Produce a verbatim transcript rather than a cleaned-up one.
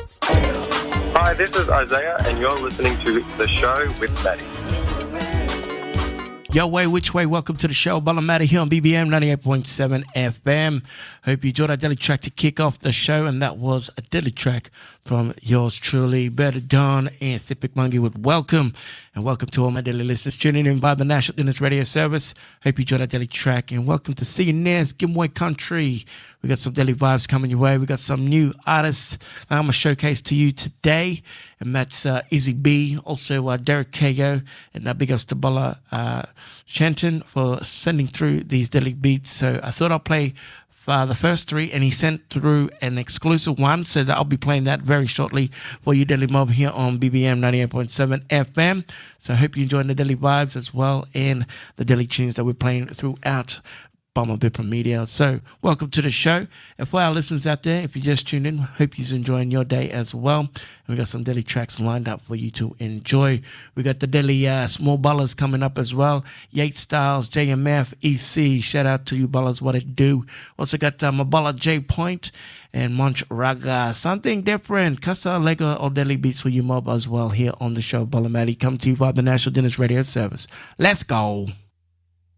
Hi, this is Isaiah, and you're listening to The Show with Maddie. Yo, way, which way? Welcome to the show. Bala Maddie here on B B M ninety-eight point seven F M. Hope you enjoyed our daily track to kick off the show, and that was a daily track from yours truly, Better Dawn and Thipic Mungie with Welcome. And welcome to all my daily listeners tuning in by the National Dinner's Radio Service. Hope you enjoyed our daily track, and welcome to C N S, Giveaway Country. We got some daily vibes coming your way. We got some new artists that I'm going to showcase to you today, and that's uh, Izzy B, also uh, Derek Kago, and uh, big ups to Bala uh, Shenton for sending through these daily beats. So I thought I'll play uh, the first three, and he sent through an exclusive one, so that I'll be playing that very shortly for you, Daily Mob, here on B B M ninety-eight point seven F M. So I hope you're enjoying the daily vibes as well, and the daily tunes that we're playing throughout Bomber Bipper Media. So welcome to the show. And for our listeners out there, if you just tuned in, hope you're enjoying your day as well. And we got some daily tracks lined up for you to enjoy. We got the daily uh, small ballers coming up as well. Yates Styles, J M F, E C. Shout out to you ballers, what it do. Also got uh, Mabala J Point and Munch Raga. Something different. Casa Lego or daily beats for you mob as well here on the show. Bala Maddie, come to you by the National Dinner's Radio Service. Let's go.